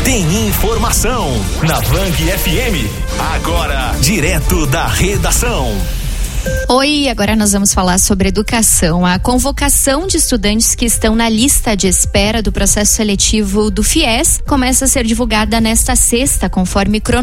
tem informação na Band FM. Agora, direto da redação. Oi, agora nós vamos falar sobre educação. A convocação de estudantes que estão na lista de espera do processo seletivo do FIES começa a ser divulgada nesta sexta, conforme